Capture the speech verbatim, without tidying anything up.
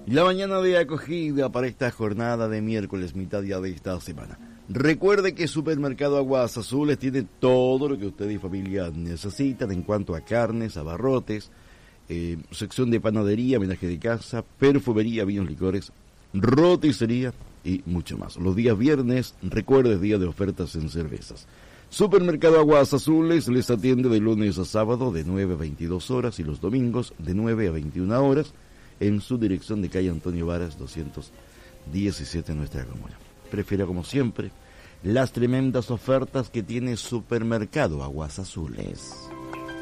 La mañana de acogida para esta jornada de miércoles, mitad día de esta semana. Recuerde que Supermercado Aguas Azules tiene todo lo que usted y familia necesitan en cuanto a carnes, abarrotes, eh, sección de panadería, menaje de casa, perfumería, vinos, licores, roticería y mucho más. Los días viernes, recuerde, es día de ofertas en cervezas. Supermercado Aguas Azules les atiende de lunes a sábado de nueve a veintidós horas y los domingos de nueve a veintiuna horas en su dirección de calle Antonio Varas doscientos diecisiete en nuestra comuna. Prefiero, como siempre, las tremendas ofertas que tiene Supermercado Aguas Azules.